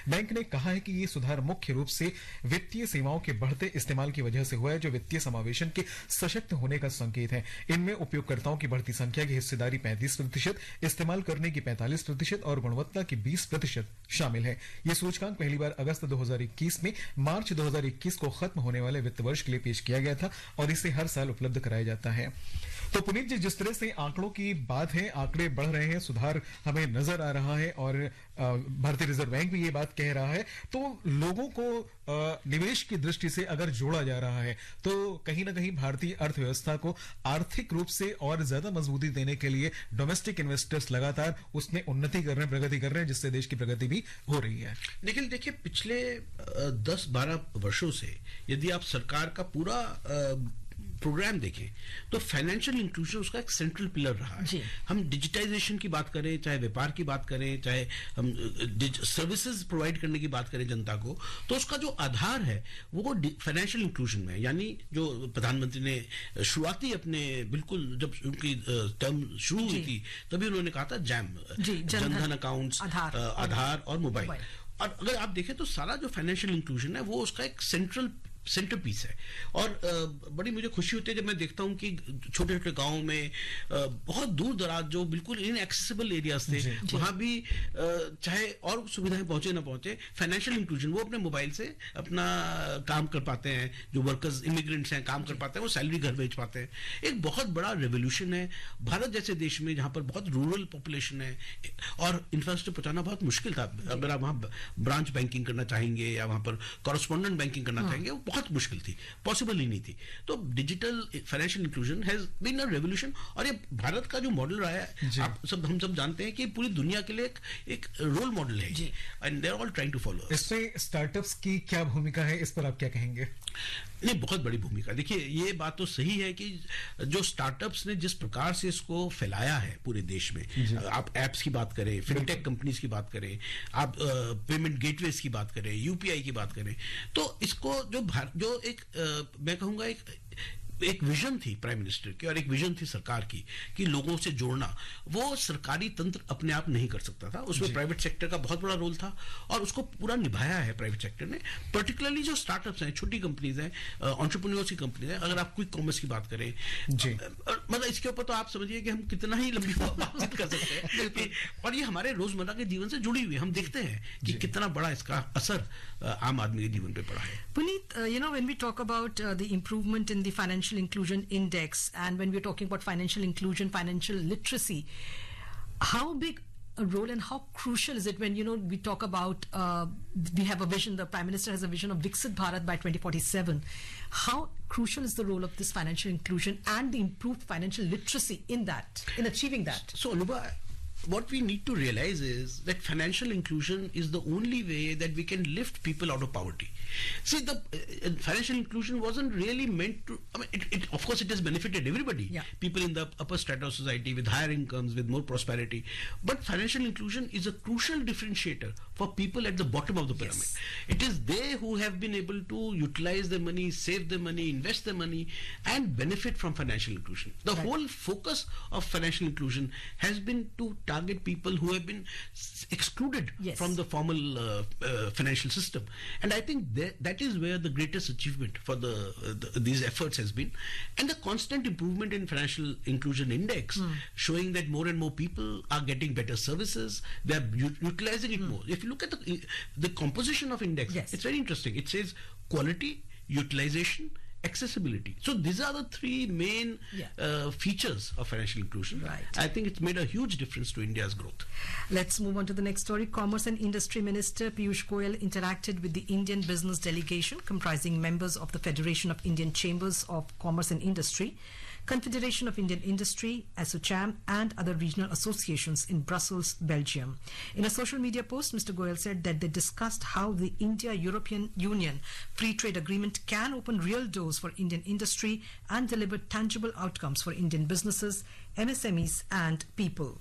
Bank ने कहा है कि ये सुधार मुख्य रूप से वित्तीय सेवाओं के बढ़ते इस्तेमाल की वजह से हुआ है, जो वित्तीय समावेशन के सशक्त होने का संकेत है। इनमें उपयोगकर्ताओं की बढ़ती संख्या की हिस्सेदारी 35%, इस्तेमाल करने की 45% और गुणवत्ता की 20% शामिल है। ये सूचकांक पहली बार अगस्त 2021 में मार्च 2021 को खत्म होने वाले वित्त वर्ष के लिए पेश किया गया था और इसे हर साल उपलब्ध कराया जाता है। तो पुनीत जी, जिस तरह से आंकड़ों की बात है, आंकड़े बढ़ रहे हैं, सुधार हमें नजर आ रहा है और भारतीय रिजर्व बैंक भी ये बात कह रहा है, तो लोगों को निवेश की दृष्टि से अगर जोड़ा जा रहा है तो कहीं ना कहीं भारतीय अर्थव्यवस्था को आर्थिक रूप से और ज्यादा मजबूती देने के लिए डोमेस्टिक इन्वेस्टर्स लगातार उसमें उन्नति कर रहे हैं, प्रगति कर रहे हैं, जिससे देश की प्रगति भी हो रही है। लेकिन देखिए, पिछले 10-12 वर्षों से यदि आप सरकार का पूरा प्रोग्राम देखें तो फाइनेंशियल इंक्लूजन उसका एक सेंट्रल पिलर रहा है। हम डिजिटाइजेशन की बात करें, चाहे व्यापार की बात करें, चाहे हम सर्विसेज प्रोवाइड करने की बात करें जनता को, तो उसका जो आधार है वो फाइनेंशियल इंक्लूजन में, यानी जो प्रधानमंत्री ने शुरुआती अपने बिल्कुल जब उनकी टर्म शुरू हुई थी तभी उन्होंने कहा था जनधन अकाउंट्स, आधार और मोबाइल। और अगर आप देखें तो सारा जो फाइनेंशियल इंक्लूजन है वो उसका एक सेंटर पीस है। और बड़ी मुझे खुशी होती है जब मैं देखता हूं कि छोटे छोटे गांवों में बहुत दूर दराज जो बिल्कुल इनएक्सेसिबल एरियाज थे वहां भी चाहे और सुविधाएं पहुंचे ना पहुंचे, फाइनेंशियल इंक्लूजन वो अपने मोबाइल से अपना काम कर पाते हैं। जो वर्कर्स इमिग्रेंट्स हैं काम कर पाते हैं, वो सैलरी घर भेज पाते हैं। एक बहुत बड़ा रेवोल्यूशन है भारत जैसे देश में जहां पर बहुत रूरल पॉपुलेशन है और इंफ्रास्ट्रक्चर पहुंचाना बहुत मुश्किल था। अगर आप वहां ब्रांच बैंकिंग करना चाहेंगे या वहां पर कॉरेस्पॉन्डेंट बैंकिंग करना चाहेंगे, बहुत मुश्किल थी, पॉसिबल ही नहीं थी। तो digital financial inclusion has been a revolution. और ये भारत का जो मॉडल रहा है, हम सब जानते हैं कि पूरी दुनिया के लिए एक रोल मॉडल है and they are all trying to follow. इसमें स्टार्टअप्स की क्या भूमिका है, इस पर आप क्या कहेंगे? नहीं, बहुत बड़ी भूमिका। देखिए, ये बात तो सही है कि जो स्टार्टअप्स ने जिस प्रकार से इसको फैलाया है पूरे देश में, आप एप्स की बात करें, फिनटेक कंपनीज की बात करें, आप पेमेंट गेटवेज की बात करें, यूपीआई की बात करें, तो इसको जो एक मैं कहूंगा एक विजन थी प्राइम मिनिस्टर की और एक विजन थी सरकार की कि लोगों से जोड़ना, वो सरकारी तंत्र अपने आप नहीं कर सकता था। उसमें प्राइवेट सेक्टर का बहुत बड़ा रोल था और उसको पूरा निभाया है प्राइवेट सेक्टर ने। पर्टिकुलरली जो स्टार्टअप्स हैं, छोटी कंपनीज हैं, एंटरप्रेन्योर्स की कंपनीज हैं, अगर आप क्विक कॉमर्स की बात करें, मतलब इसके ऊपर तो आप समझिए कि हम कितना ही लंबी बातचीत कर सकते हैं। और ये हमारे रोजमर्रा के जीवन से जुड़ी हुई, हम देखते हैं कि कितना बड़ा इसका असर आम आदमी के जीवन पे पड़ा है। Puneet, when we talk about the improvement in the financial inclusion index, and when we're talking about financial inclusion, financial literacy, how big a role and how crucial is it when we talk about we have a vision, the Prime Minister has a vision of Viksit Bharat by 2047. How crucial is the role of this financial inclusion and the improved financial literacy in achieving that? So Anubha, what we need to realize is that financial inclusion is the only way that we can lift people out of poverty. See, the financial inclusion wasn't really meant to, I mean, of course it has benefited everybody, people in the upper strata of society with higher incomes, with more prosperity, but financial inclusion is a crucial differentiator for people at the bottom of the pyramid. It is they who have been able to utilize their money, save their money, invest their money and benefit from financial inclusion. The whole focus of financial inclusion has been to target people who have been excluded from the formal financial system, and I think that is where the greatest achievement for these efforts has been, and the constant improvement in financial inclusion index showing that more and more people are getting better services, they are utilizing it more. If you look at the composition of index, it's very interesting. It says quality, utilization, accessibility. So these are the three main features of financial inclusion. I think it's made a huge difference to India's growth. Let's move on to the next story. Commerce and Industry Minister Piyush Goyal interacted with the Indian business delegation comprising members of the Federation of Indian Chambers of Commerce and Industry, Confederation of Indian Industry, ASSOCHAM, and other regional associations in Brussels, Belgium. In a social media post, Mr. Goyal said that they discussed how the India-European Union Free Trade Agreement can open real doors for Indian industry and deliver tangible outcomes for Indian businesses, MSMEs, and people.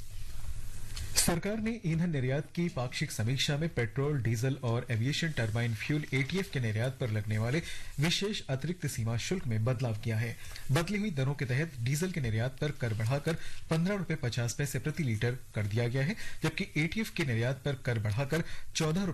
सरकार ने ईंधन निर्यात की पाक्षिक समीक्षा में petrol, diesel और aviation turbine fuel ETF के निर्यात पर लगने वाले विशेष अतिरिक्त सीमा शुल्क में बदलाव किया है। बदली हुई दरों के तहत डीजल के निर्यात पर कर बढ़ाकर 15 रुपए 50 पैसे प्रति लीटर कर दिया गया है, जबकि एटीएफ के निर्यात पर कर बढ़ाकर 14